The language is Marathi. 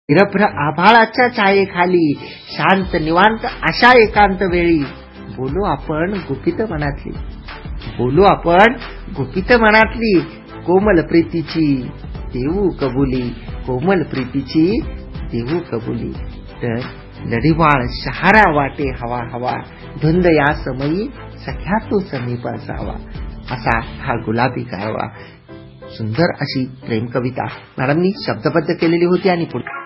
निरभ्र आभाळाच्या छायेखाली शांत निवांत अशा एकांत वेळी बोलू आपण गुपित मनातली, बोलू आपण गुपित मनातली, कोमल प्रीतीची देऊ कबुली, कोमल प्रीतीची देऊ कबुली. तर लढीवाळ शहारा वाटे हवा हवा, धुंद या समयी सख्या तो समीप असावा, असा हा गुलाबी गारवा. सुंदर अशी प्रेम कविता मॅडमनी शब्दबद्ध केलेली होती आणि पुढे